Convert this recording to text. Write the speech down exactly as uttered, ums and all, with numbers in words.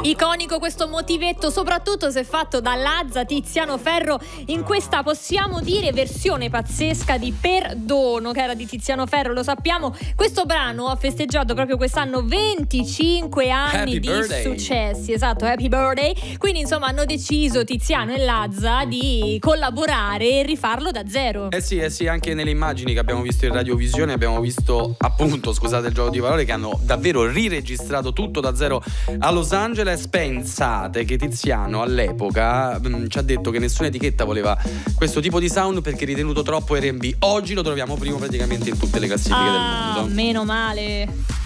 Iconico questo motivetto, soprattutto se fatto da Lazza, Tiziano Ferro, in questa, possiamo dire, versione pazzesca di Perdono, che era di Tiziano Ferro, lo sappiamo. Questo brano ha festeggiato proprio quest'anno venticinque anni Happy di birthday. successi, esatto, happy birthday. Quindi insomma hanno deciso Tiziano e Lazza di collaborare e rifarlo da zero. Eh sì, eh sì, anche nelle immagini che abbiamo visto in radiovisione abbiamo visto, appunto, scusate il gioco di parole, che hanno davvero riregistrato tutto da zero a Los Angeles. Pensate che Tiziano all'epoca mh, ci ha detto che nessuna etichetta voleva questo tipo di sound perché ritenuto troppo R and B. Oggi lo troviamo primo praticamente in tutte le classifiche ah, del mondo. Meno male.